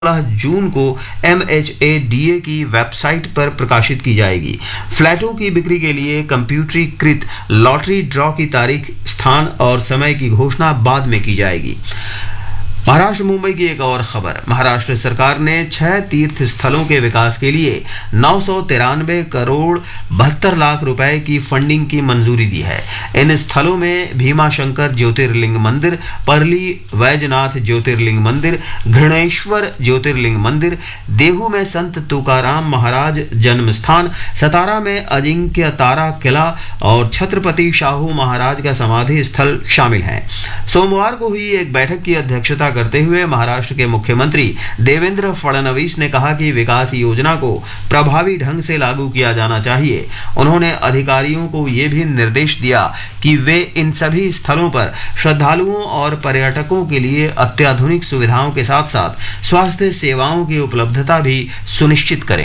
जून को MHADA की website पर प्रकाशित की जाएगी। फ्लैटों की बिक्री के लिए कंप्यूटरीकृत लॉटरी ड्रॉ की तारीख, स्थान और समय की घोषणा बाद में की जाएगी। महाराष्ट्र मुंबई की एक और खबर। महाराष्ट्र सरकार ने 6 तीर्थ स्थलों के विकास के लिए 993 करोड़ 72 लाख रुपए की फंडिंग की मंजूरी दी है। इन स्थलों में भीमाशंकर ज्योतिर्लिंग मंदिर, पर्ली वैजनाथ ज्योतिर्लिंग मंदिर, घृणेश्वर ज्योतिर्लिंग मंदिर, देहू में संत तुकाराम महाराज जन्म स्थान, सतारा में अजिंक्य तारा किला और छत्रपति शाहू महाराज का समाधि स्थल शामिल हैं। सोमवार को हुई एक बैठक की अध्यक्षता करते हुए महाराष्ट्र के मुख्यमंत्री देवेंद्र फडणवीस ने कहा कि विकास योजना को प्रभावी ढंग से लागू किया जाना चाहिए। उन्होंने अधिकारियों को यह भी निर्देश दिया कि वे इन सभी स्थलों पर श्रद्धालुओं और पर्यटकों के लिए अत्याधुनिक सुविधाओं के साथ साथ स्वास्थ्य सेवाओं की उपलब्धता भी सुनिश्चित करें।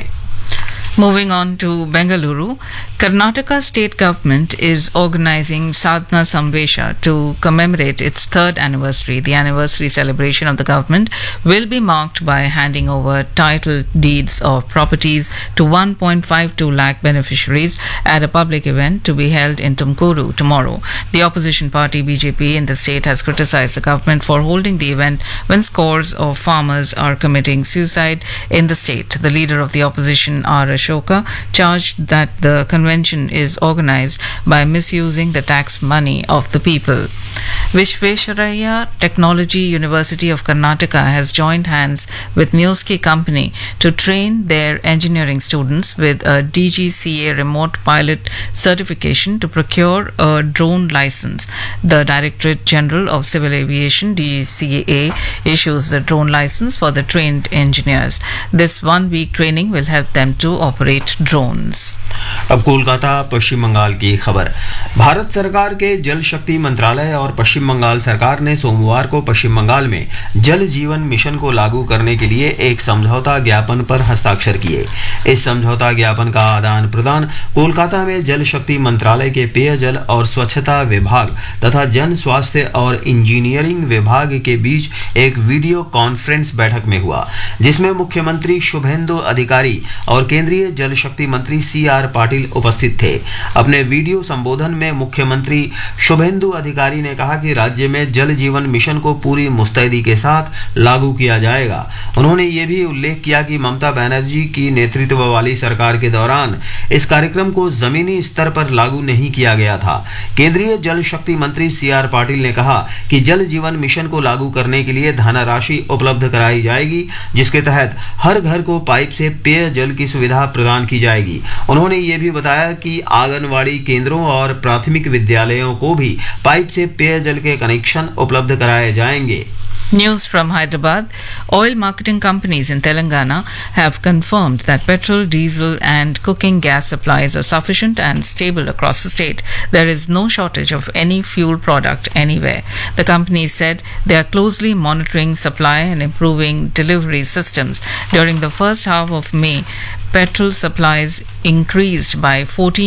Moving on to Bengaluru, Karnataka state government is organizing Sadhana Samvesha to commemorate its 3rd anniversary. The anniversary celebration of the government will be marked by handing over title deeds of properties to 1.52 lakh beneficiaries at a public event to be held in Tumkuru tomorrow. The opposition party BJP in the state has criticized the government for holding the event when scores of farmers are committing suicide in the state. The leader of the opposition, R. Ashoka, charged that the convention is organized by misusing the tax money of the people. Vishvesvaraya Technology University of Karnataka has joined hands with Newski Company to train their engineering students with a DGCA remote pilot certification to procure a drone license. The Directorate General of Civil Aviation DGCA issues the drone license for the trained engineers. This 1-week training will help them to operate drones. अब कोलकाता पश्चिम बंगाल की खबर। भारत सरकार के जल शक्ति मंत्रालय और पश्चिम बंगाल सरकार ने सोमवार को पश्चिम बंगाल में जल जीवन मिशन को लागू करने के लिए एक समझौता ज्ञापन पर हस्ताक्षर किए। इस समझौता ज्ञापन का आदान प्रदान कोलकाता में जल शक्ति मंत्रालय के पेयजल और स्वच्छता विभाग तथा जन स्वास्थ्य और इंजीनियरिंग विभाग के बीच एक वीडियो कॉन्फ्रेंस बैठक में हुआ, जिसमें मुख्यमंत्री शुभेंदु अधिकारी और केंद्रीय जल शक्ति मंत्री CR पाटिल उपस्थित थे। अपने वीडियो संबोधन में मुख्यमंत्री शुभेंदु अधिकारी ने कहा कि राज्य में जल जीवन मिशन को पूरी मुस्तैदी के साथ लागू किया जाएगा। उन्होंने ये भी उल्लेख किया कि ममता बनर्जी की नेतृत्व वाली सरकार के दौरान इस कार्यक्रम को जमीनी स्तर पर लागू नहीं किया गया था। केंद्रीय जल शक्ति मंत्री CR पाटिल ने कहा कि जल जीवन मिशन को लागू करने के लिए धनराशि उपलब्ध कराई जाएगी, जिसके तहत हर घर को पाइप से पेयजल की सुविधा प्रदान की जाएगी। उन्होंने ये भी बताया कि आंगनवाड़ी केंद्रों और प्राथमिक विद्यालयों को भी पाइप से पेयजल के कनेक्शन उपलब्ध कराए जाएंगे। News from Hyderabad. Oil marketing companies in Telangana have confirmed that petrol, diesel and cooking gas supplies are sufficient and stable across the state. There is no shortage of any fuel product anywhere. The companies said they are closely monitoring supply and improving delivery systems. During the first half of May, petrol supplies increased by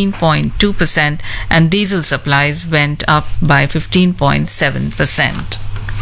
14.2% and diesel supplies went up by 15.7%.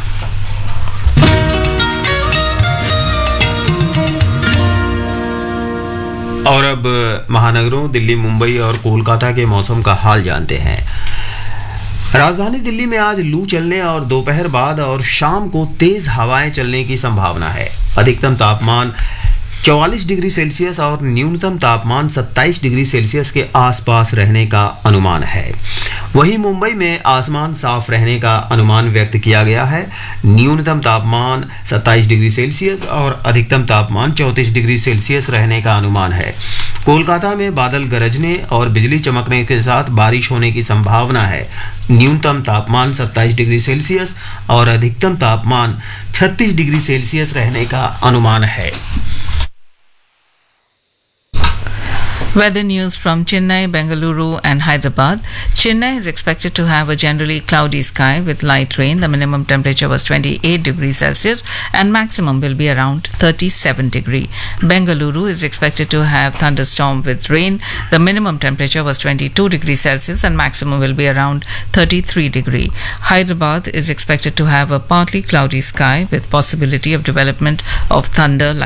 और अब महानगरों दिल्ली, मुंबई और कोलकाता के मौसम का हाल जानते हैं। राजधानी दिल्ली में आज लू चलने और दोपहर बाद और शाम को तेज हवाएं चलने की संभावना है। अधिकतम तापमान 44 डिग्री सेल्सियस और न्यूनतम तापमान 27 डिग्री सेल्सियस के आसपास रहने का अनुमान है। वहीं मुंबई में आसमान साफ रहने का अनुमान व्यक्त किया गया है। न्यूनतम तापमान 27 डिग्री सेल्सियस और अधिकतम तापमान 34 डिग्री सेल्सियस रहने का अनुमान है। कोलकाता में बादल गरजने और बिजली चमकने के साथ बारिश होने की संभावना है। न्यूनतम तापमान 27 डिग्री सेल्सियस और अधिकतम तापमान 36 डिग्री सेल्सियस रहने का अनुमान है। Weather news from Chennai, Bengaluru and Hyderabad. Chennai is expected to have a generally cloudy sky with light rain. The minimum temperature was 28 degrees Celsius and maximum will be around 37 degrees. Bengaluru is expected to have thunderstorm with rain. The minimum temperature was 22 degrees Celsius and maximum will be around 33 degrees. Hyderabad is expected to have a partly cloudy sky with possibility of development of thunder